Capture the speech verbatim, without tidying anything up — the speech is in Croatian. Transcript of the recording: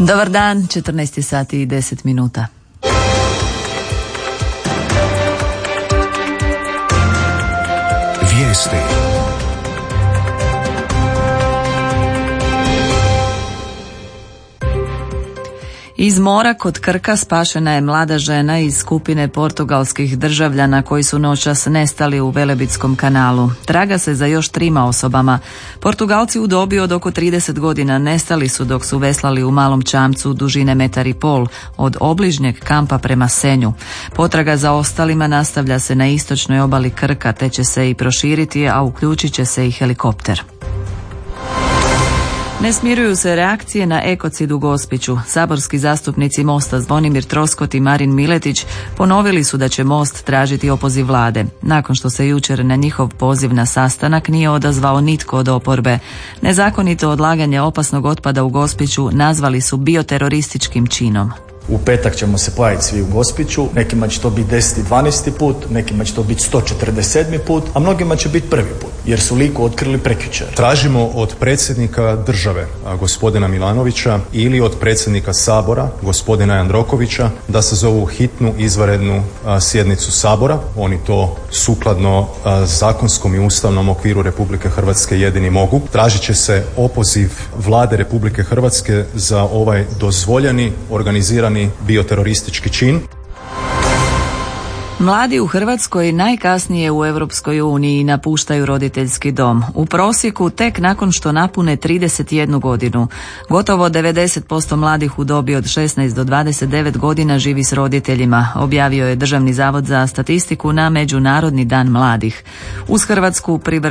Dobar dan, četrnaest sati i deset minuta. Vijesti. Iz mora kod Krka spašena je mlada žena iz skupine portugalskih državljana koji su noćas nestali u Velebitskom kanalu. Traga se za još trima osobama. Portugalci u dobi od oko trideset godina nestali su dok su veslali u malom čamcu dužine metar i pol od obližnjeg kampa prema Senju. Potraga za ostalima nastavlja se na istočnoj obali Krka, te će se i proširiti, a uključit će se i helikopter. Ne smiruju se reakcije na ekocid u Gospiću. Saborski zastupnici Mosta Zvonimir Troskot i Marin Miletić ponovili su da će Most tražiti opoziv vlade. Nakon što se jučer na njihov poziv na sastanak nije odazvao nitko od oporbe. Nezakonito odlaganje opasnog otpada u Gospiću nazvali su bioterorističkim činom. U petak ćemo se pojaviti svi u Gospiću, nekima će to biti deseti, dvanaesti put, nekima će to biti sto četrdeset sedmi put, a mnogima će biti prvi put, jer su Liku otkrili prekjučer. Tražimo od predsjednika države, gospodina Milanovića, ili od predsjednika Sabora, gospodina Jandrokovića, da se zovu hitnu izvanrednu a, sjednicu Sabora. Oni to sukladno a, zakonskom i ustavnom okviru Republike Hrvatske jedini mogu. Tražit će se opoziv vlade Republike Hrvatske za ovaj dozvoljeni, organizirani bioteroristički čin. Mladi u Hrvatskoj najkasnije u Europskoj uniji napuštaju roditeljski dom. U prosjeku tek nakon što napune trideset jednu godinu. Gotovo devedeset posto mladih u dobi od šesnaest do dvadeset devet godina živi s roditeljima, objavio je Državni zavod za statistiku na Međunarodni dan mladih. Uz Hrvatsku privremeno